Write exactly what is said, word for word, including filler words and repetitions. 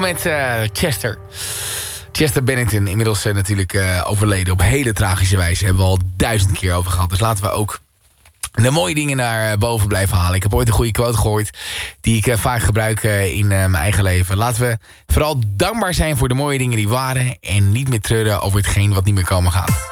met uh, Chester. Chester Bennington, inmiddels uh, natuurlijk uh, overleden op hele tragische wijze. Hebben we al duizend keer over gehad. Dus laten we ook de mooie dingen naar boven blijven halen. Ik heb ooit een goede quote gehoord die ik uh, vaak gebruik uh, in uh, mijn eigen leven. Laten we vooral dankbaar zijn voor de mooie dingen die waren en niet meer treuren over hetgeen wat niet meer komen gaat.